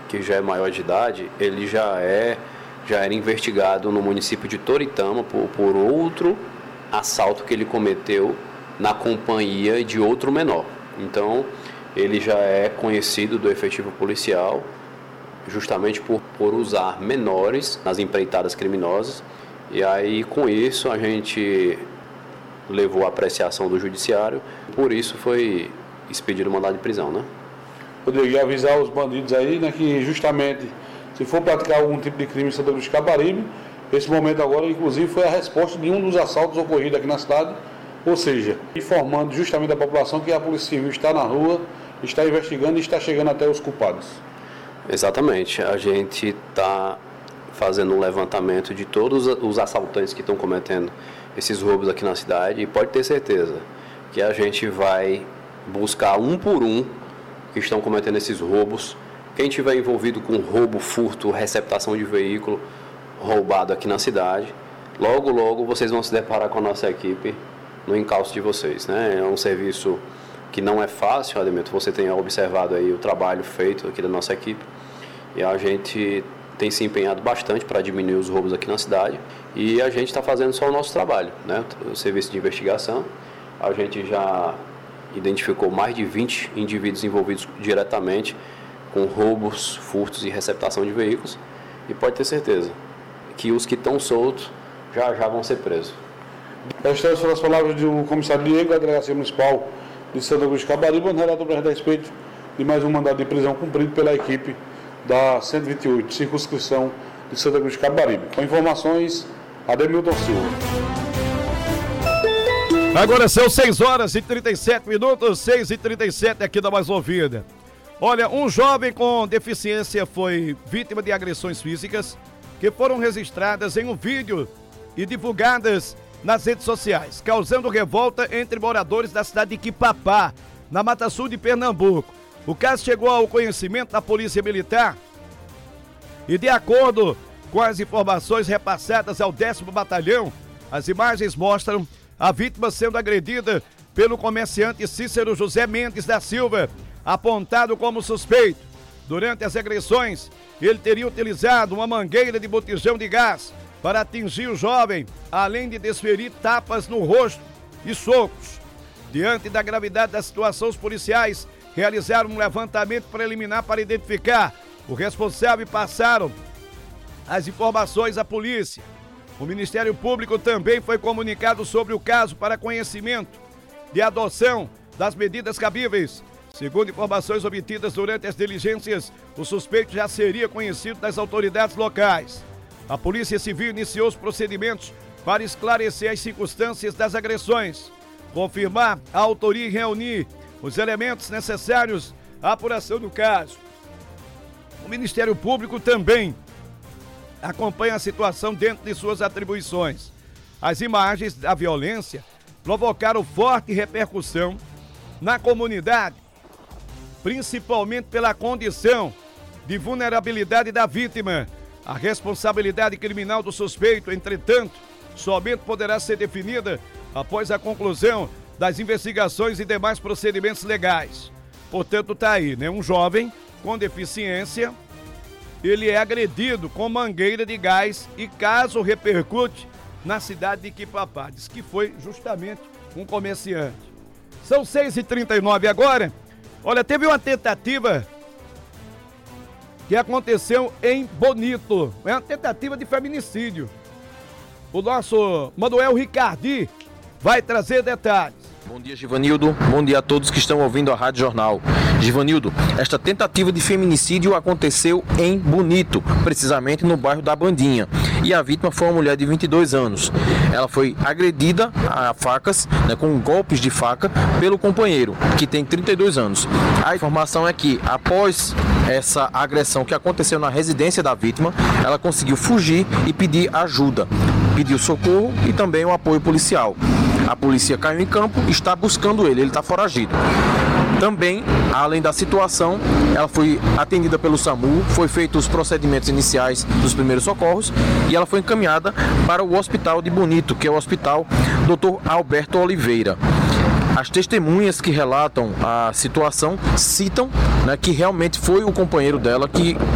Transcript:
que já é maior de idade, ele já era investigado no município de Toritama por outro assalto que ele cometeu na companhia de outro menor. Então, ele já é conhecido do efetivo policial justamente por usar menores nas empreitadas criminosas. E aí, com isso, a gente levou a apreciação do judiciário, por isso foi expedido o mandado de prisão, né? Poderia avisar os bandidos aí, né, que justamente, se for praticar algum tipo de crime em Santa Cruz de Caparibe, esse momento agora, inclusive, foi a resposta de um dos assaltos ocorridos aqui na cidade, ou seja, informando justamente a população que a Polícia Civil está na rua, está investigando e está chegando até os culpados. Exatamente, a gente está fazendo um levantamento de todos os assaltantes que estão cometendo esses roubos aqui na cidade, e pode ter certeza que a gente vai buscar um por um que estão cometendo esses roubos. Quem tiver envolvido com roubo, furto, receptação de veículo roubado aqui na cidade, logo, logo vocês vão se deparar com a nossa equipe no encalço de vocês, né? É um serviço que não é fácil, Ademir, você tem observado aí o trabalho feito aqui da nossa equipe, e a gente tem se empenhado bastante para diminuir os roubos aqui na cidade, e a gente está fazendo só o nosso trabalho, né? O serviço de investigação, a gente já identificou mais de 20 indivíduos envolvidos diretamente com roubos, furtos e receptação de veículos, e pode ter certeza que os que estão soltos já vão ser presos. Estas foram as palavras do comissário Diego, da Delegacia Municipal de Santa Cruz de Caparibe, onde relatou para a respeito de mais um mandado de prisão cumprido pela equipe da 128, circunscrição de Santa Cruz de Caparibe. Com informações, Ademilton Silva. Agora são 6 horas e 37 minutos, 6h37 aqui da Mais Ouvida. Olha, um jovem com deficiência foi vítima de agressões físicas que foram registradas em um vídeo e divulgadas nas redes sociais, causando revolta entre moradores da cidade de Quipapá, na Mata Sul de Pernambuco. O caso chegou ao conhecimento da Polícia Militar e, de acordo com as informações repassadas ao 10º Batalhão, as imagens mostram a vítima sendo agredida pelo comerciante Cícero José Mendes da Silva, apontado como suspeito. Durante as agressões, ele teria utilizado uma mangueira de botijão de gás para atingir o jovem, além de desferir tapas no rosto e socos. Diante da gravidade da situação, os policiais realizaram um levantamento preliminar para identificar o responsável e passaram as informações à polícia. O Ministério Público também foi comunicado sobre o caso para conhecimento de adoção das medidas cabíveis. Segundo informações obtidas durante as diligências, o suspeito já seria conhecido das autoridades locais. A Polícia Civil iniciou os procedimentos para esclarecer as circunstâncias das agressões, confirmar a autoria e reunir os elementos necessários à apuração do caso. O Ministério Público também acompanha a situação dentro de suas atribuições. As imagens da violência provocaram forte repercussão na comunidade, principalmente pela condição de vulnerabilidade da vítima. A responsabilidade criminal do suspeito, entretanto, somente poderá ser definida após a conclusão das investigações e demais procedimentos legais. Portanto, está aí, né? Um jovem com deficiência, ele é agredido com mangueira de gás e caso repercute na cidade de Quipapá. Diz que foi justamente um comerciante. São 6h39 agora. Olha, teve uma tentativa que aconteceu em Bonito. É uma tentativa de feminicídio. O nosso Manuel Ricardi vai trazer detalhes. Bom dia, Givanildo. Bom dia a todos que estão ouvindo a Rádio Jornal. Givanildo, esta tentativa de feminicídio aconteceu em Bonito, precisamente no bairro da Bandinha. E a vítima foi uma mulher de 22 anos. Ela foi agredida a facas, com golpes de faca, pelo companheiro, que tem 32 anos. A informação é que, após essa agressão que aconteceu na residência da vítima, ela conseguiu fugir e pedir ajuda. Pediu socorro e também o apoio policial. A polícia caiu em campo e está buscando ele está foragido. Também, além da situação, ela foi atendida pelo SAMU, foi feitos os procedimentos iniciais dos primeiros socorros e ela foi encaminhada para o Hospital de Bonito, que é o Hospital Dr. Alberto Oliveira. As testemunhas que relatam a situação citam que realmente foi o companheiro dela que